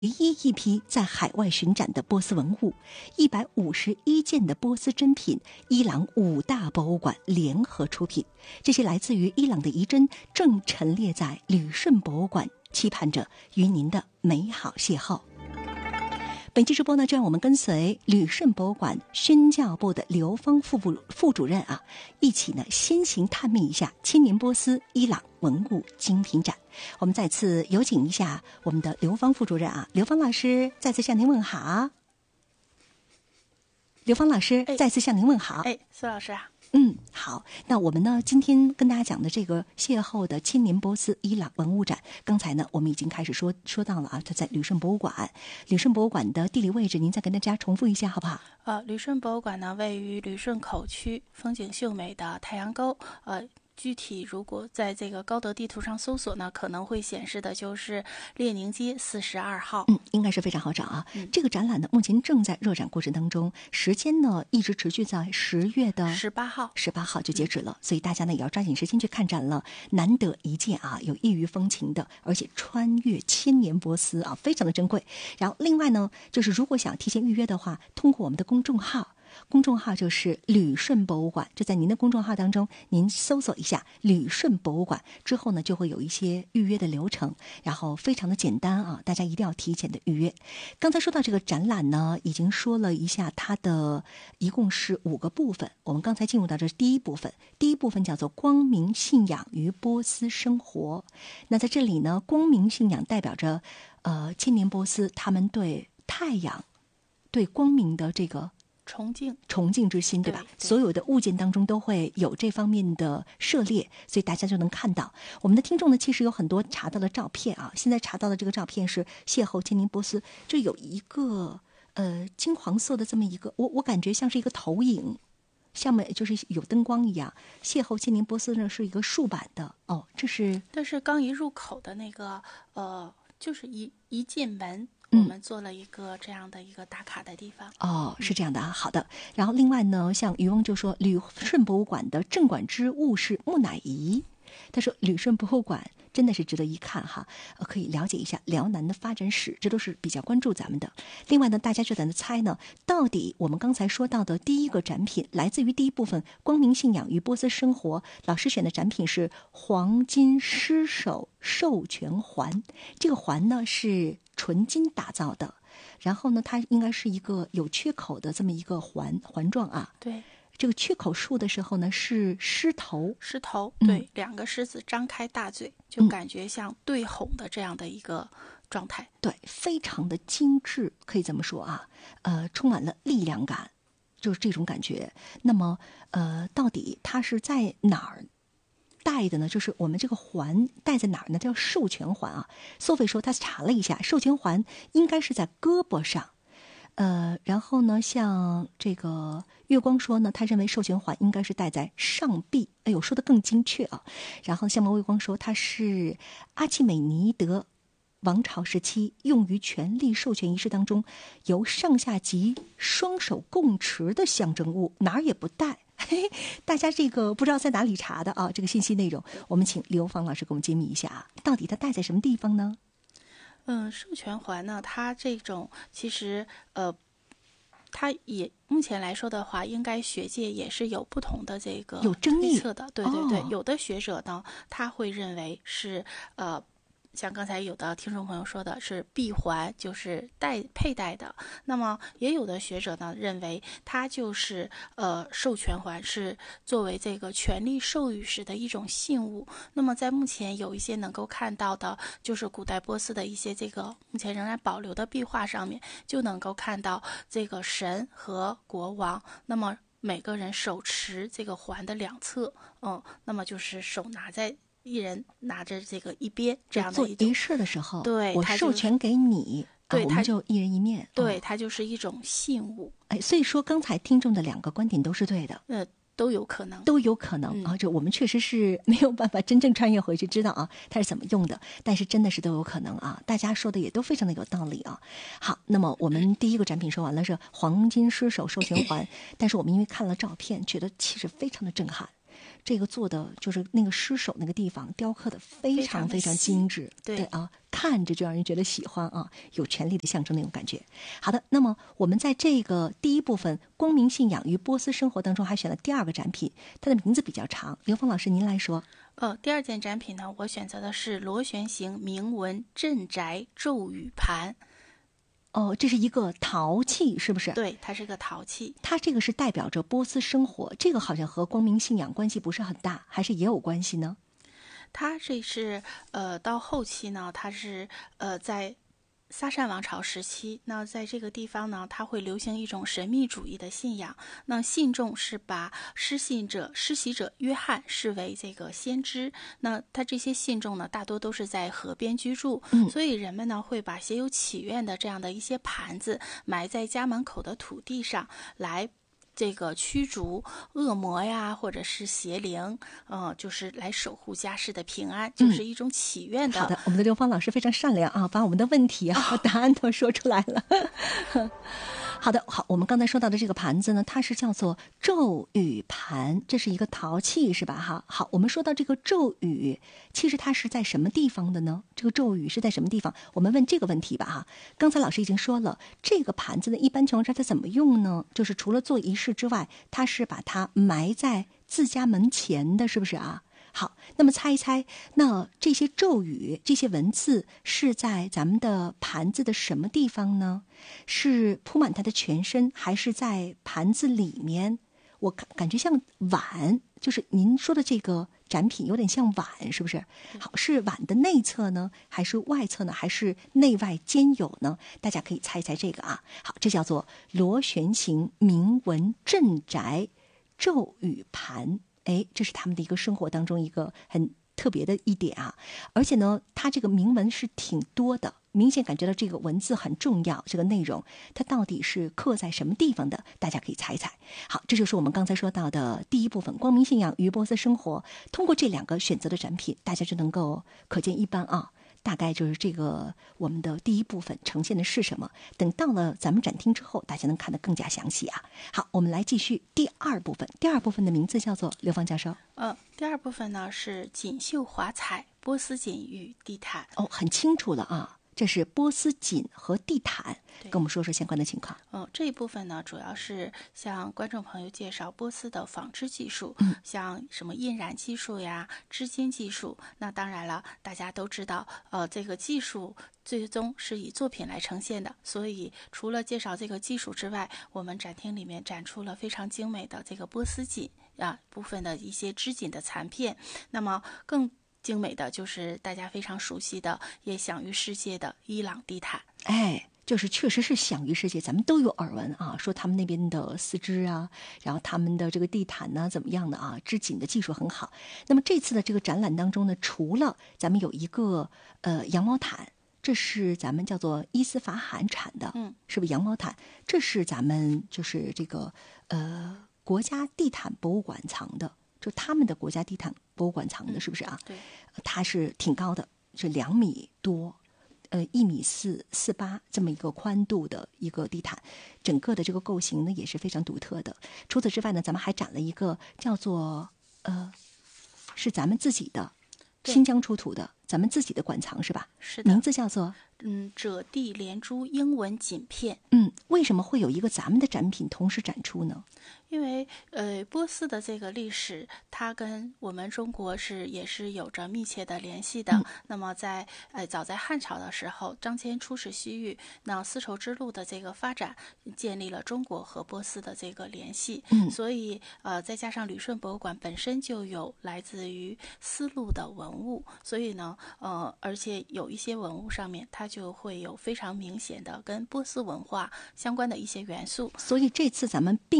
唯一一批在海外巡展的波斯文物，151件的波斯珍品，伊朗5大博物馆联合出品。这些来自于伊朗的遗珍正陈列在旅顺博物馆，期盼着与您的美好邂逅。本期直播呢，就让我们跟随旅顺博物馆宣教部的刘芳副主任一起呢先行探秘一下千年波斯伊朗文物精品展。我们再次有请一下我们的刘芳副主任刘芳老师再次向您问好。刘芳老师再次向您问好。 苏老师好，那我们呢今天跟大家讲的这个邂逅的千年波斯伊朗文物展，刚才呢我们已经开始说到了它在旅顺博物馆。旅顺博物馆的地理位置您再跟大家重复一下好不好？ 旅顺博物馆呢位于旅顺口区，风景秀美的太阳沟。具体如果在这个高德地图上搜索呢，可能会显示的就是列宁街42号。 应该是非常好找这个展览呢目前正在热展过程当中，时间呢一直持续在10月的18号就截止了，所以大家呢也要抓紧时间去看展了。难得一见有异域风情的，而且穿越千年波斯非常的珍贵。然后另外呢，就是如果想提前预约的话，通过我们的公众号就是旅顺博物馆，就在您的公众号当中您搜索一下旅顺博物馆之后呢，就会有一些预约的流程，然后非常的简单大家一定要提前的预约。刚才说到这个展览呢，已经说了一下它的一共是5个部分。我们刚才进入到这第一部分叫做光明信仰与波斯生活。那在这里呢，光明信仰代表着千年波斯他们对太阳对光明的这个崇敬之心，对吧？所有的物件当中都会有这方面的涉猎，所以大家就能看到。我们的听众呢，其实有很多查到了照片现在查到的这个照片是邂逅千年波斯，就有一个金黄色的这么一个，我感觉像是一个投影，下面就是有灯光一样。邂逅千年波斯呢是一个竖版的这是刚一入口的那个就是一进门。我们做了一个这样的一个打卡的地方。 是这样的好的。然后另外呢，像于翁就说旅顺博物馆的镇馆之物是木乃伊，他说旅顺博物馆真的是值得一看可以了解一下辽南的发展史，这都是比较关注咱们的。另外呢，大家就在那猜呢，到底我们刚才说到的第一个展品来自于第一部分光明信仰与波斯生活，老师选的展品是黄金狮首授权环。这个环呢是纯金打造的，然后呢它应该是一个有缺口的这么一个环状对， 这个缺口竖的时候呢是狮头， 对，2个狮子张开大嘴，就感觉像对吼的这样的一个状态。 对，非常的精致，可以这么说充满了力量感，就是这种感觉。那么到底它是在哪儿戴的呢？就是我们这个环戴在哪儿呢？叫授权环索菲说他查了一下，授权环应该是在胳膊上。然后呢，像这个月光说呢，他认为授权环应该是戴在上臂。哎呦，说的更精确然后像月光说，它是阿契美尼德王朝时期用于权力授权仪式当中由上下级双手共持的象征物，哪儿也不带。大家这个不知道在哪里查的这个信息内容，我们请刘芳老师给我们揭秘一下到底它戴在什么地方呢？ 授权环呢，它这种其实它也目前来说的话，应该学界也是有不同的这个有争议推测的。对，有的学者呢，他会认为是像刚才有的听众朋友说的是臂环，就是佩戴的。那么也有的学者呢认为它就是授权环，是作为这个权力授予时的一种信物。那么在目前有一些能够看到的，就是古代波斯的一些这个目前仍然保留的壁画上面，就能够看到这个神和国王，那么每个人手持这个环的2侧，那么就是手拿在。一人拿着这个一边，这样的一种做仪式的时候， 对， 我授权给你， 对， 我们就一人一面， 对，它就是一种信物。 所以说刚才听众的2个观点都是对的， 都有可能， 这我们确实是没有办法真正穿越回去知道它是怎么用的，但是真的是都有可能大家说的也都非常的有道理好，那么我们第一个展品说完了，是黄金狮首授权环，但是我们因为看了照片，觉得气势非常的震撼。 这个做的就是那个尸首那个地方雕刻的非常非常精致， 对啊，看着就让人觉得喜欢啊，有权力的象征那种感觉。好的，那么我们在这个第一部分光明信仰与波斯生活当中还选了第二个展品，它的名字比较长，刘峰老师您来说。 第二件展品呢，我选择的是螺旋形铭文镇宅咒语盘。 这是一个陶器，是不是？ 对，它是个陶器。 它这个是代表着波斯生活，这个好像和光明信仰关系不是很大，还是也有关系呢？ 它这是到后期呢，它是在萨珊王朝时期，那在这个地方呢，它会流行一种神秘主义的信仰。那信众是把施洗者约翰视为这个先知。那他这些信众呢，大多都是在河边居住，所以人们呢会把写有祈愿的这样的一些盘子埋在家门口的土地上，来这个驱逐恶魔呀，或者是邪灵，就是来守护家室的平安，就是一种祈愿的。 好的，我们的刘芳老师非常善良啊，把我们的问题和答案都说出来了。好的，好，我们刚才说到的这个盘子呢，它是叫做咒语盘，这是一个陶器是吧？哈，好，我们说到这个咒语，其实它是在什么地方的呢？这个咒语是在什么地方？我们问这个问题吧哈。刚才老师已经说了，这个盘子呢，一般情况下它怎么用呢？就是除了做仪式之外，它是把它埋在自家门前的，是不是啊？好，那么猜一猜，那这些咒语、这些文字是在咱们的盘子的什么地方呢？是铺满它的全身，还是在盘子里面？我感觉像碗，就是您说的这个展品有点像碗，是不是？好，是碗的内侧呢，还是外侧呢，还是内外兼有呢？大家可以猜一猜这个啊。好，这叫做螺旋形铭文镇宅咒语盘。这是他们的一个生活当中一个很特别的一点啊，而且呢，它这个铭文是挺多的，明显感觉到这个文字很重要，这个内容它到底是刻在什么地方的？大家可以猜一猜。好，这就是我们刚才说到的第一部分，光明信仰与波斯生活。通过这两个选择的展品，大家就能够可见一斑啊。大概就是这个我们的第一部分呈现的是什么，等到了咱们展厅之后，大家能看得更加详细啊。好，我们来继续第二部分，第二部分的名字叫做刘芳教授。 第二部分呢是锦绣华彩波斯锦与地毯。 很清楚了啊，这是波斯锦和地毯，跟我们说说相关的情况。 这一部分呢，主要是向观众朋友介绍波斯的纺织技术，像什么印染技术呀、织金技术。那当然了，大家都知道，这个技术最终是以作品来呈现的。所以，除了介绍这个技术之外，我们展厅里面展出了非常精美的这个波斯锦部分的一些织锦的残片。那么更精美的就是大家非常熟悉的，也享誉世界的伊朗地毯。 就是确实是享誉世界，咱们都有耳闻啊，说他们那边的丝织啊，然后他们的这个地毯呢怎么样的啊，织锦的技术很好。那么这次的这个展览当中呢，除了咱们有一个羊毛毯，这是咱们叫做伊斯法罕产的，是不是羊毛毯？这是咱们就是这个国家地毯博物馆藏的，就他们的国家地毯博物馆藏的，是不是啊？ 对， 它是挺高的，是2米多。1.48米这么一个宽度的一个地毯，整个的这个构型呢也是非常独特的。除此之外呢，咱们还展了一个叫做是咱们自己的新疆出土的，咱们自己的馆藏是吧？ 是的， 名字叫做褶地连珠英文锦片。 为什么会有一个咱们的展品同时展出呢？ 因为波斯的这个历史，它跟我们中国也是有着密切的联系的。那么在早在汉朝的时候，张骞出使西域，那丝绸之路的这个发展，建立了中国和波斯的这个联系。所以再加上旅顺博物馆本身就有来自于丝路的文物，所以呢而且有一些文物上面它就会有非常明显的跟波斯文化相关的一些元素。 所以这次咱们并